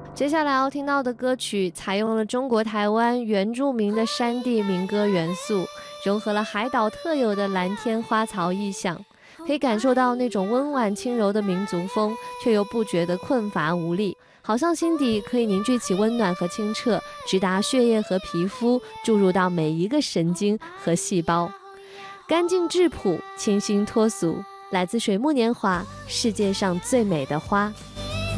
接下来要听到的歌曲采用了中国台湾原住民的山地民歌元素，融合了海岛特有的蓝天花草意象，可以感受到那种温婉轻柔的民族风，却又不觉得困乏无力，好像心底可以凝聚起温暖和清澈，直达血液和皮肤，注入到每一个神经和细胞。干净质朴，清新脱俗，来自水木年华，世界上最美的花。